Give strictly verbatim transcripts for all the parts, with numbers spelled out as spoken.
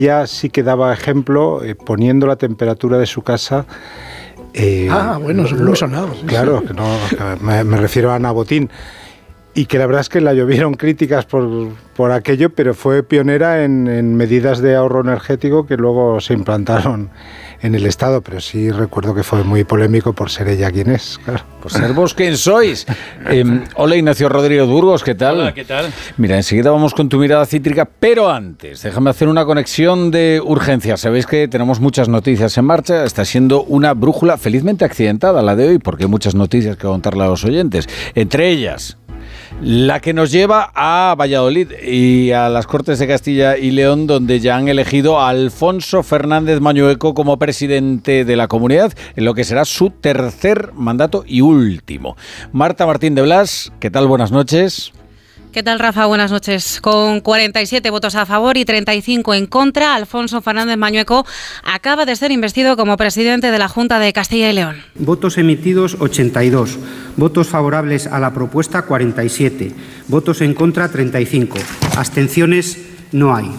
Ella sí que daba ejemplo eh, poniendo la temperatura de su casa. Eh, ah, bueno, son muy sonados. Sí, claro, sí. Que no, que me, me refiero a Ana Botín. Y que la verdad es que la llovieron críticas por, por aquello, pero fue pionera en, en medidas de ahorro energético que luego se implantaron en el Estado, pero sí recuerdo que fue muy polémico por ser ella quien es. Claro. Por ser vos quien sois. Eh, hola Ignacio Rodríguez Burgos, ¿qué tal? Hola, ¿qué tal? Mira, enseguida vamos con tu mirada cítrica, pero antes, déjame hacer una conexión de urgencia. Sabéis que tenemos muchas noticias en marcha, está siendo una brújula felizmente accidentada la de hoy, porque hay muchas noticias que contarle a los oyentes. Entre ellas, la que nos lleva a Valladolid y a las Cortes de Castilla y León, donde ya han elegido a Alfonso Fernández Mañueco como presidente de la comunidad, en lo que será su tercer mandato y último. Marta Martín de Blas, ¿qué tal? Buenas noches. ¿Qué tal, Rafa? Buenas noches. Con cuarenta y siete votos a favor y treinta y cinco en contra, Alfonso Fernández Mañueco acaba de ser investido como presidente de la Junta de Castilla y León. Votos emitidos ochenta y dos, votos favorables a la propuesta cuarenta y siete, votos en contra treinta y cinco, abstenciones no hay.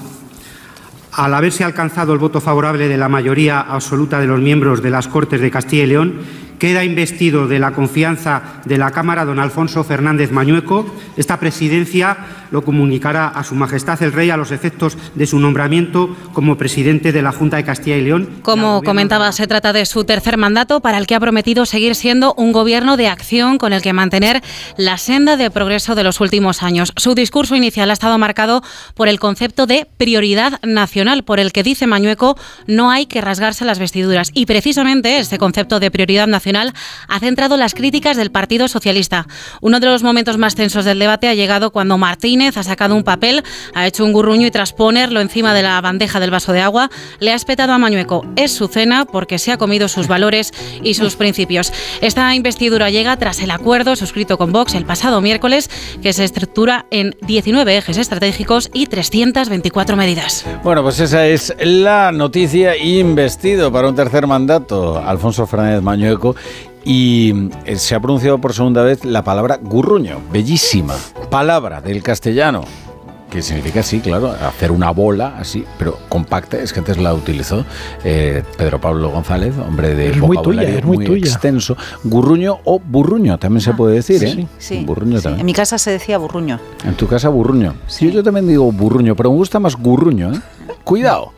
Al haberse alcanzado el voto favorable de la mayoría absoluta de los miembros de las Cortes de Castilla y León, queda investido de la confianza de la Cámara don Alfonso Fernández Mañueco. Esta presidencia lo comunicará a Su Majestad el Rey a los efectos de su nombramiento como presidente de la Junta de Castilla y León. Como comentaba, se trata de su tercer mandato, para el que ha prometido seguir siendo un gobierno de acción con el que mantener la senda de progreso de los últimos años. Su discurso inicial ha estado marcado por el concepto de prioridad nacional, por el que dice Mañueco no hay que rasgarse las vestiduras. Y precisamente este concepto de prioridad nacional ha centrado las críticas del Partido Socialista. Uno de los momentos más tensos del debate ha llegado cuando Martínez ha sacado un papel, ha hecho un gurruño y tras ponerlo encima de la bandeja del vaso de agua, le ha espetado a Mañueco. Es su cena porque se ha comido sus valores y sus principios. Esta investidura llega tras el acuerdo suscrito con Vox el pasado miércoles, que se estructura en diecinueve ejes estratégicos y trescientas veinticuatro medidas. Bueno, pues esa es la noticia. Investido para un tercer mandato, Alfonso Fernández Mañueco. Y se ha pronunciado por segunda vez la palabra gurruño, bellísima palabra del castellano, que significa, sí, claro, hacer una bola así, pero compacta. Es que antes la utilizó eh, Pedro Pablo González, hombre de es vocabulario muy, tuya, es muy, muy extenso. Gurruño o burruño también se puede decir, sí, ¿eh? Sí, burruño sí. también. En mi casa se decía burruño. En tu casa burruño. Sí. Sí, yo también digo burruño, pero me gusta más gurruño, ¿eh? Cuidado.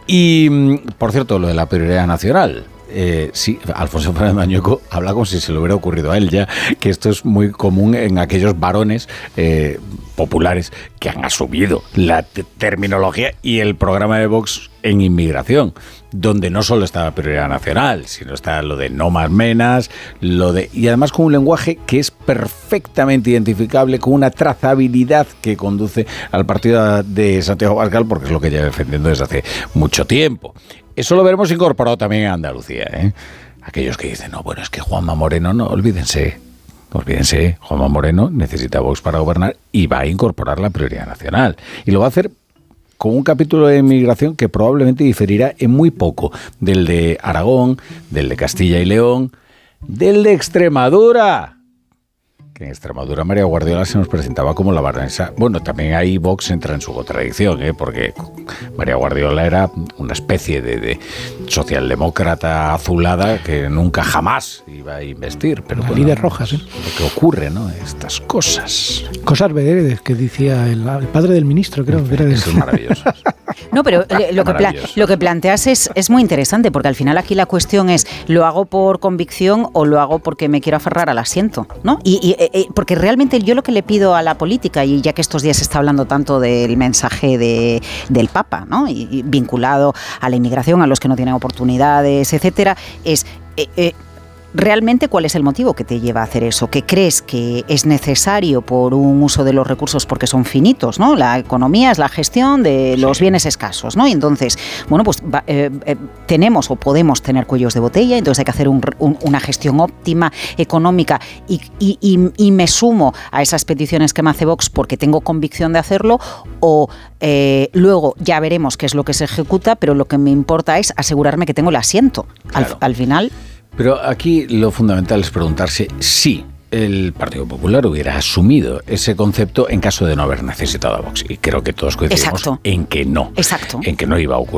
Y, por cierto, lo de la prioridad nacional. Eh, sí, Alfonso Fernández Mañueco habla como si se le hubiera ocurrido a él ya, que esto es muy común en aquellos varones eh, populares que han asumido la te- terminología y el programa de Vox en inmigración, donde no solo está la prioridad nacional, sino está lo de no más menas, lo de y además con un lenguaje que es perfectamente identificable, con una trazabilidad que conduce al partido de Santiago Abascal, porque es lo que lleva defendiendo desde hace mucho tiempo. Eso lo veremos incorporado también en Andalucía, ¿eh? Aquellos que dicen, no, bueno, es que Juanma Moreno, no, olvídense, olvídense, Juanma Moreno necesita Vox para gobernar y va a incorporar la prioridad nacional. Y lo va a hacer con un capítulo de inmigración que probablemente diferirá en muy poco del de Aragón, del de Castilla y León, del de Extremadura. Que en Extremadura María Guardiola se nos presentaba como la baronesa. Bueno, también ahí Vox entra en su contradicción, ¿eh? Porque María Guardiola era una especie de, de socialdemócrata azulada que nunca jamás iba a investir. Pero bueno, líder rojas, ¿eh? Lo que ocurre, ¿no? Estas cosas. Cosas veredes que decía el, el padre del ministro, creo. Que era de... Eso es maravilloso. No, pero lo que, pla- lo que planteas es, es muy interesante, porque al final aquí la cuestión es, ¿lo hago por convicción o lo hago porque me quiero aferrar al asiento? ¿No? Y, y eh, porque realmente yo lo que le pido a la política, y ya que estos días se está hablando tanto del mensaje de, del Papa, ¿no? Y, y vinculado a la inmigración, a los que no tienen oportunidades, etcétera, es... Eh, eh, ¿realmente cuál es el motivo que te lleva a hacer eso? ¿Que crees que es necesario por un uso de los recursos porque son finitos, ¿no? La economía es la gestión de los sí. bienes escasos, ¿no? Y entonces, bueno, pues eh, eh, tenemos o podemos tener cuellos de botella, entonces hay que hacer un, un, una gestión óptima, económica, y, y, y, y me sumo a esas peticiones que me hace Vox porque tengo convicción de hacerlo, o eh, luego ya veremos qué es lo que se ejecuta, pero lo que me importa es asegurarme que tengo el asiento. Claro. Al, al final... Pero aquí lo fundamental es preguntarse si el Partido Popular hubiera asumido ese concepto en caso de no haber necesitado a Vox. Y creo que todos coincidimos Exacto. en que no. Exacto. En que no iba a ocurrir.